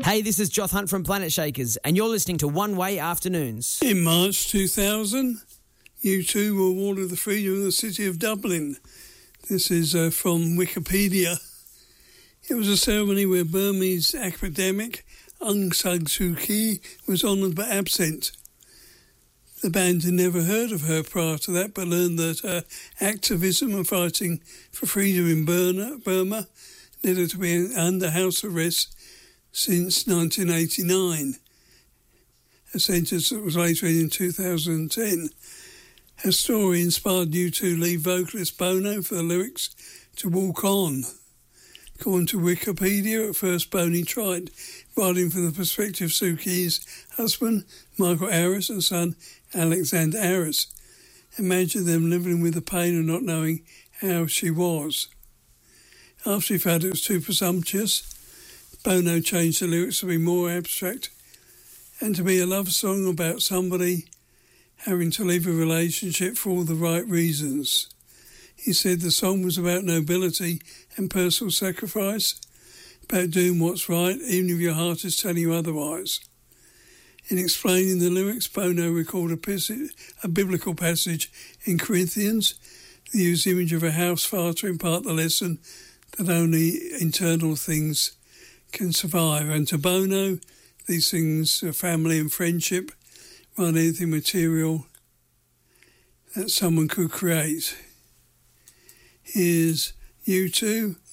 Hey, this is Joth Hunt from Planet Shakers, and you're listening to One Way Afternoons. In March 2000, U2 were awarded the freedom of the city of Dublin. This is from Wikipedia. It was a ceremony where Burmese academic Aung San Suu Kyi was honoured but absent. The band had never heard of her prior to that, but learned that her activism and fighting for freedom in Burma led her to be under house arrest since 1989, a sentence that was later in 2010. Her story inspired U2 lead vocalist Bono for the lyrics to Walk On. According to Wikipedia, at first Bono tried writing from the perspective of Suu Kyi's husband, Michael Aris, and son, Alexander Aris. Imagine them living with the pain of not knowing how she was. After he felt it was too presumptuous, Bono changed the lyrics to be more abstract and to be a love song about somebody having to leave a relationship for all the right reasons. He said the song was about nobility and personal sacrifice, about doing what's right even if your heart is telling you otherwise. In explaining the lyrics, Bono recalled a biblical passage in Corinthians that used the image of a house fire to impart the lesson that only internal things can survive. And to Bono, these things are family and friendship, rather than anything material that someone could create. Here's U2